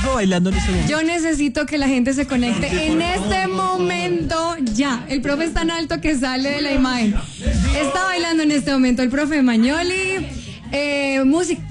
profe bailando en este momento. Yo necesito que la gente se conecte en este momento ya. El profe es tan alto que sale de la imagen. Está bailando en este momento el profe Magnoli. Música.